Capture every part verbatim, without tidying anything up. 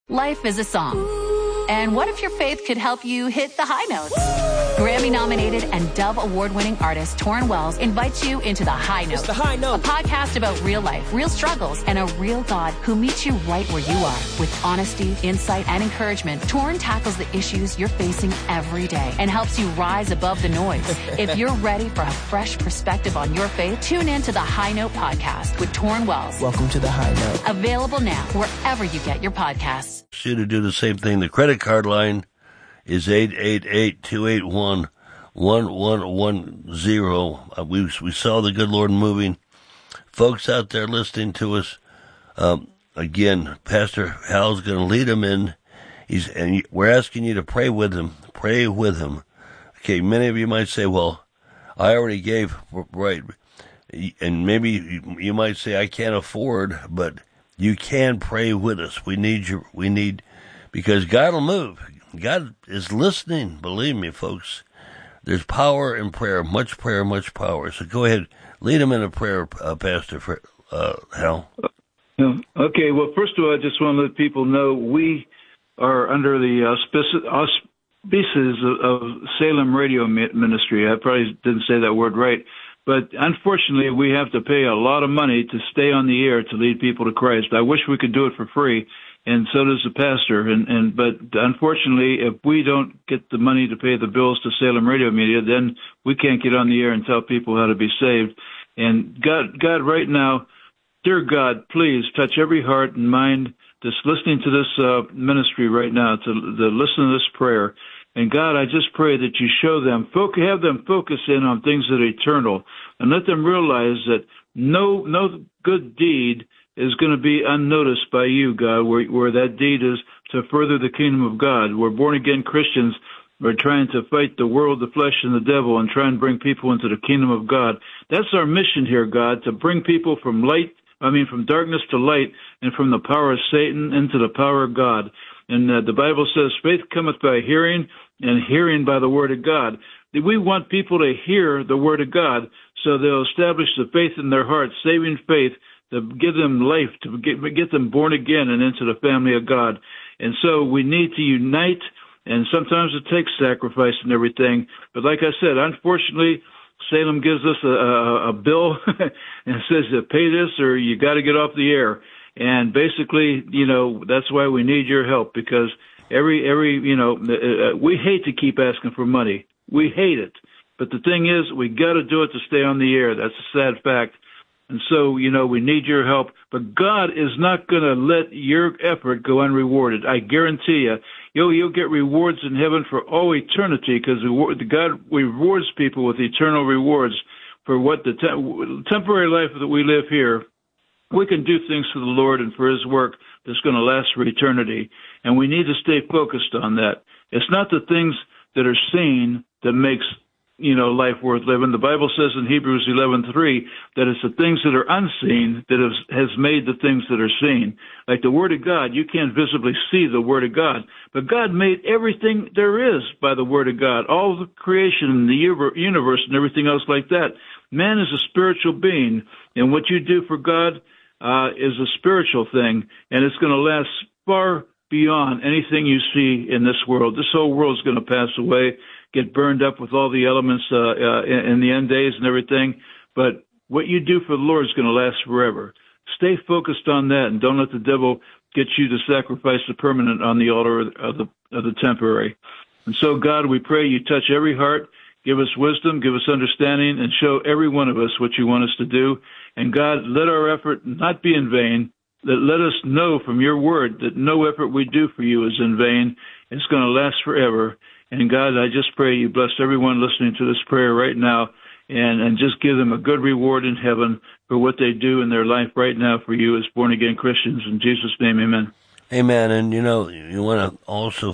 Life is a song. And what if your faith could help you hit the high notes? Grammy-nominated and Dove Award-winning artist Torrin Wells invites you into The High Note. It's The High Note. A podcast about real life, real struggles, and a real God who meets you right where you are. With honesty, insight, and encouragement, Torrin tackles the issues you're facing every day and helps you rise above the noise. If you're ready for a fresh perspective on your faith, tune in to The High Note podcast with Torrin Wells. Welcome to The High Note. Available now wherever you get your podcasts. You to do the same thing. The credit card line is eight eight eight, two eight one, one one one zero. Uh, we we saw the good Lord moving. Folks out there listening to us, um, again, Pastor Hal's going to lead them in. He's and we're asking you to pray with him. Pray with him. Okay, many of you might say, well, I already gave, right. And maybe you, you might say, I can't afford, but you can pray with us. We need you. We need, because God will move. God is listening. Believe me, folks. There's power in prayer, much prayer, much power. So go ahead, lead them in a prayer, uh, Pastor uh, Hal. Okay. Well, first of all, I just want to let people know we are under the auspices, auspices of, of Salem Radio Ministry. I probably didn't say that word right. But unfortunately, we have to pay a lot of money to stay on the air to lead people to Christ. I wish we could do it for free, and so does the pastor. And, and but unfortunately, if we don't get the money to pay the bills to Salem Radio Media, then we can't get on the air and tell people how to be saved. And God, God, right now, dear God, please touch every heart and mind that's listening to this uh, ministry right now, to, to listen to this prayer. And God, I just pray that you show them, have them focus in on things that are eternal, and let them realize that no no good deed is going to be unnoticed by you, God, where, where that deed is to further the kingdom of God. We're born-again Christians. We're trying to fight the world, the flesh, and the devil, and try and bring people into the kingdom of God. That's our mission here, God, to bring people from light, I mean, from darkness to light, and from the power of Satan into the power of God. And uh, the Bible says, faith cometh by hearing, and hearing by the word of God. We want people to hear the word of God so they'll establish the faith in their hearts, saving faith, to give them life, to get, get them born again and into the family of God. And so we need to unite, and sometimes it takes sacrifice and everything. But like I said, unfortunately, Salem gives us a, a, a bill and says to pay this or you got to get off the air. And basically, you know, that's why we need your help, because every, every, you know, uh, we hate to keep asking for money. We hate it. But the thing is, we got to do it to stay on the air. That's a sad fact. And so, you know, we need your help. But God is not going to let your effort go unrewarded. I guarantee you, you'll, you'll get rewards in heaven for all eternity, because God rewards people with eternal rewards for what the te- temporary life that we live here. We can do things for the Lord and for his work that's going to last for eternity. And we need to stay focused on that. It's not the things that are seen that makes, you know, life worth living. The Bible says in Hebrews eleven three that it's the things that are unseen that has, has made the things that are seen. Like the Word of God, you can't visibly see the Word of God. But God made everything there is by the Word of God, all the creation in the universe and everything else like that. Man is a spiritual being, and what you do for God Uh, is a spiritual thing, and it's going to last far beyond anything you see in this world. This whole world is going to pass away, get burned up with all the elements uh, uh, in, in the end days and everything. But what you do for the Lord is going to last forever. Stay focused on that, and don't let the devil get you to sacrifice the permanent on the altar of the, of the temporary. And so, God, we pray you touch every heart. Give us wisdom, give us understanding, and show every one of us what you want us to do. And God, let our effort not be in vain. Let us know from your word that no effort we do for you is in vain. It's going to last forever. And God, I just pray you bless everyone listening to this prayer right now, and, and just give them a good reward in heaven for what they do in their life right now for you as born-again Christians. In Jesus' name, amen. Amen. And, you know, you want to also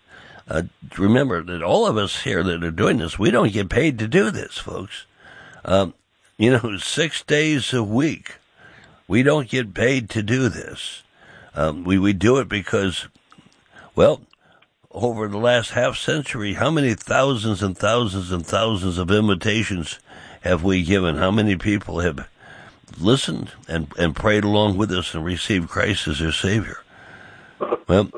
Uh, remember that all of us here that are doing this, we don't get paid to do this, folks. Um, you know, six days a week, we don't get paid to do this. Um, we, we do it because, well, over the last half century, how many thousands and thousands and thousands of invitations have we given? How many people have listened and, and prayed along with us and received Christ as their Savior? Well,